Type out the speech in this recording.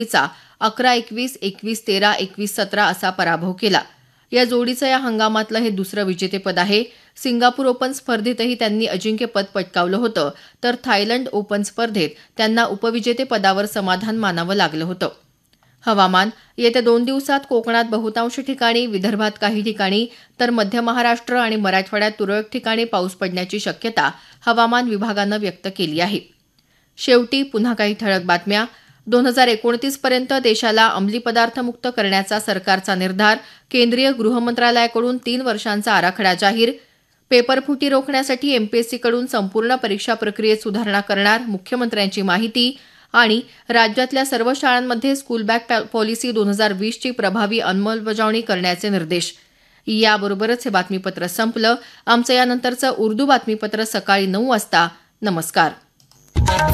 चा 11-21, 21-13, 21-17 असा पराभव केला. या जोडीचं या हंगामातलं हे दुसरं विजेतेपद आहे. सिंगापूर ओपन स्पर्धेतही त्यांनी अजिंक्यपद पटकावलं होतं, तर थायलंड ओपन स्पर्धेत त्यांना उपविजेतेपदावर समाधान मानावं लागलं होतं. हवामान. येत्या 2 दिवसात कोकणात बहुतांश ठिकाणी, विदर्भात काही ठिकाणी तर मध्य महाराष्ट्र आणि मराठवाड्यात तुरळक ठिकाणी पाऊस पडण्याची शक्यता हवामान विभागानं व्यक्त केली आहे. शेवटी पुन्हा काही ठळक बातम्या. 2029 पर्यंत देशाला अंमली पदार्थ मुक्त करण्याचा सरकारचा निर्धार. केंद्रीय गृहमंत्रालयाकडून 3 वर्षांचा आराखडा जाहीर. पेपरफुटी रोखण्यासाठी एमपीएससीकडून संपूर्ण परीक्षा प्रक्रियेत सुधारणा करणार. मुख्यमंत्र्यांची माहिती. आणि राज्यातल्या सर्व शाळांमध्ये स्कूल बॅग पॉलिसी 2020 ची प्रभावी अंमलबजावणी करण्याचे निर्देश. याबरोबरच हे बातमीपत्र संपलं. आमचं यानंतरचं उर्दू बातमीपत्र सकाळी 9 वाजता. नमस्कार.